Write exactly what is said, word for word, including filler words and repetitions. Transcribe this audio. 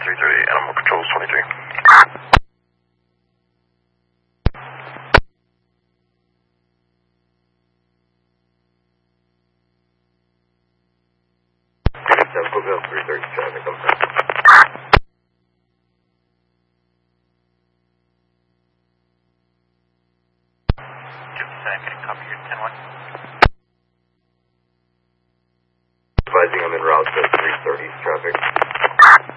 three thirty, Animal Controls twenty-three. Templeville three thirty traffic, I'm sorry. Jim Sack, can you copy your ten one?